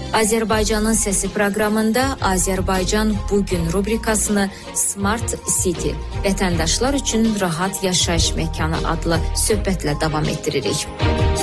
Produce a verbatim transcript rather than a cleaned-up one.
Azərbaycanın Səsi proqramında Azərbaycan Bugün rubrikasını Smart City, vətəndaşlar üçün rahat yaşayış məkanı adlı söhbətlə davam etdiririk.